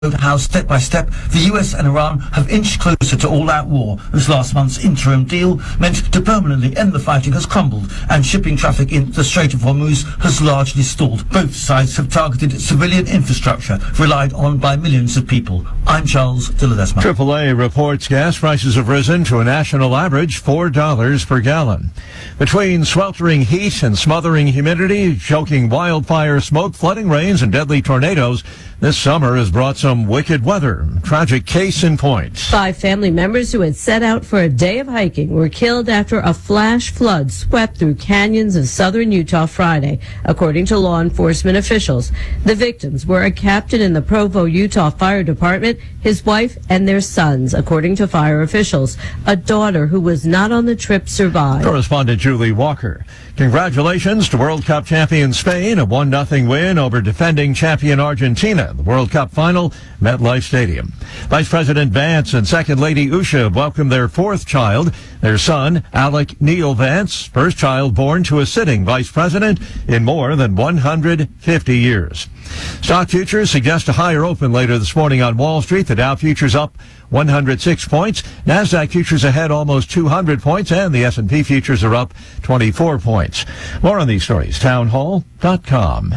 how step by step the US and Iran have inched closer to all-out war as last month's interim deal meant to permanently end the fighting has crumbled and shipping traffic in the Strait of Hormuz has largely stalled. Both sides have targeted civilian infrastructure relied on by millions of people. I'm Charles de Ledesma. AAA reports gas prices have risen to a national average $4 per gallon. Between sweltering heat and smothering humidity, choking wildfire smoke, flooding rains, and deadly tornadoes, this summer has brought some wicked weather. Tragic case in point. 5 family members who had set out for a day of hiking were killed after a flash flood swept through canyons of southern Utah Friday, according to law enforcement officials. The victims were a captain in the Provo, Utah Fire Department, his wife, and their sons, according to fire officials. A daughter who was not on the trip survived. Correspondent Julie Walker. Congratulations to World Cup champion Spain, a 1-0 win over defending champion Argentina. The World Cup final, MetLife Stadium. Vice President Vance and Second Lady Usha welcomed their 4th child, their son, Alec Neil Vance, first child born to a sitting vice president in more than 150 years. Stock futures suggest a higher open later this morning on Wall Street. The Dow futures up 106 points. NASDAQ futures ahead almost 200 points, and the S&P futures are up 24 points. More on these stories, townhall.com.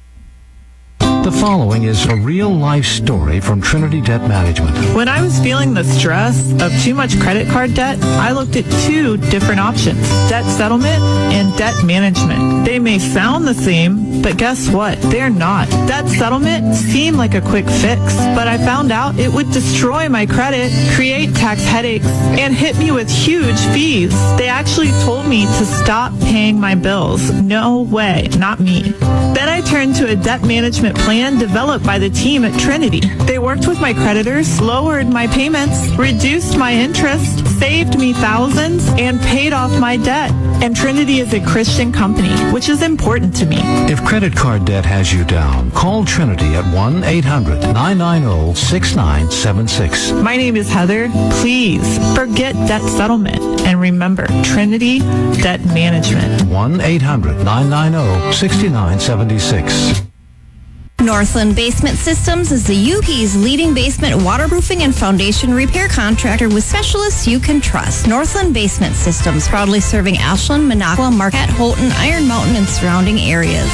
The following is a real-life story from Trinity Debt Management. When I was feeling the stress of too much credit card debt, I looked at 2 different options, debt settlement and debt management. They may sound the same, but guess what? They're not. Debt settlement seemed like a quick fix, but I found out it would destroy my credit, create tax headaches, and hit me with huge fees. They actually told me to stop paying my bills. No way, not me. Then I turned to a debt management plan developed by the team at Trinity. They worked with my creditors, lowered my payments, reduced my interest, saved me thousands, and paid off my debt. And Trinity is a Christian company, which is important to me. If credit card debt has you down, call Trinity at 1-800-990-6976. My name is Heather. Please forget debt settlement and remember Trinity Debt Management. 1-800-990-6976. Northland Basement Systems is the UP's leading basement waterproofing and foundation repair contractor with specialists you can trust. Northland Basement Systems, proudly serving Ashland, Minocqua, Marquette, Houghton, Iron Mountain, and surrounding areas.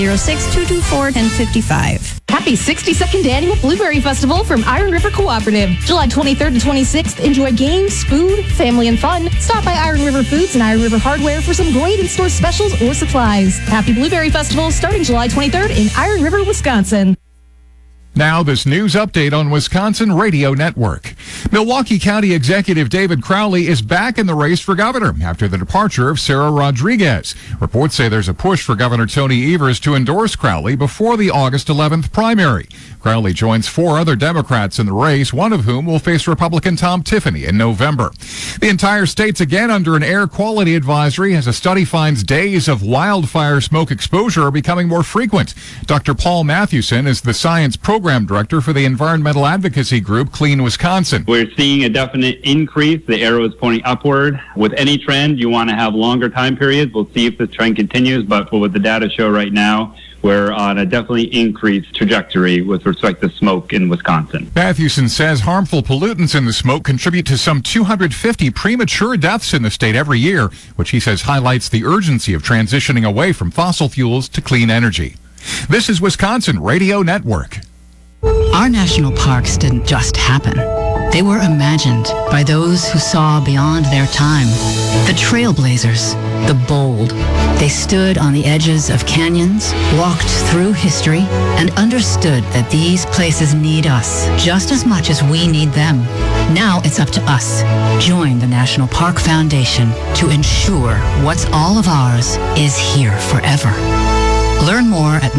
906-224-1055. Happy 62nd Annual Blueberry Festival from Iron River Cooperative. July 23rd to 26th, enjoy games, food, family, and fun. Stop by Iron River Foods and Iron River Hardware for some great in-store specials or supplies. Happy Blueberry Festival starting July 23rd in Iron River, Wisconsin. Now, this news update on Wisconsin Radio Network. Milwaukee County Executive David Crowley is back in the race for governor after the departure of Sarah Rodriguez. Reports say there's a push for Governor Tony Evers to endorse Crowley before the August 11th primary. Crowley joins 4 other Democrats in the race, one of whom will face Republican Tom Tiffany in November. The entire state's again under an air quality advisory as a study finds days of wildfire smoke exposure are becoming more frequent. Dr. Paul Mathewson is the science program director for the environmental advocacy group Clean Wisconsin. We're seeing a definite increase. The arrow is pointing upward. With any trend, you want to have longer time periods. We'll see if this trend continues, but for what the data show right now, we're on a definitely increased trajectory with respect to smoke in Wisconsin. Mathewson says harmful pollutants in the smoke contribute to some 250 premature deaths in the state every year, which he says highlights the urgency of transitioning away from fossil fuels to clean energy. This is Wisconsin Radio Network. Our national parks didn't just happen. They were imagined by those who saw beyond their time. The trailblazers, the bold. They stood on the edges of canyons, walked through history, and understood that these places need us just as much as we need them. Now it's up to us. Join the National Park Foundation to ensure what's all of ours is here forever. Learn more at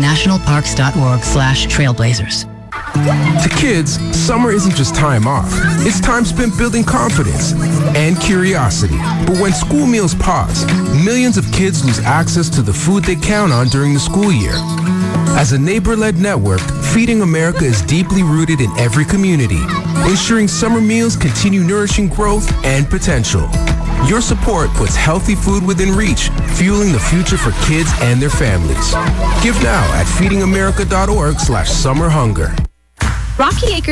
nationalparks.org/trailblazers. To kids, summer isn't just time off. It's time spent building confidence and curiosity. But when school meals pause, millions of kids lose access to the food they count on during the school year. As a neighbor-led network, Feeding America is deeply rooted in every community, ensuring summer meals continue nourishing growth and potential. Your support puts healthy food within reach, fueling the future for kids and their families. Give now at feedingamerica.org/summerhunger. Rocky Acres